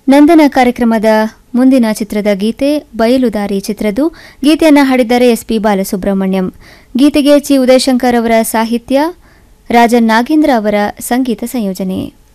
ನಂದನ ಕಾರ್ಯಕ್ರಮದ ಮುಂದಿನ ಚಿತ್ರದ ಗೀತೆ ಬಯಲುದಾರಿ ಚಿತ್ರದ್ದು. ಗೀತೆಯನ್ನು ಹಾಡಿದ್ದಾರೆ ಎಸ್ಪಿ ಬಾಲಸುಬ್ರಹ್ಮಣ್ಯಂ. ಗೀತೆಗೆ ಚಿ ಉದಯಶಂಕರ್ ಅವರ ಸಾಹಿತ್ಯ, ರಾಜನ್ ನಾಗೇಂದ್ರ ಅವರ ಸಂಗೀತ ಸಂಯೋಜನೆ.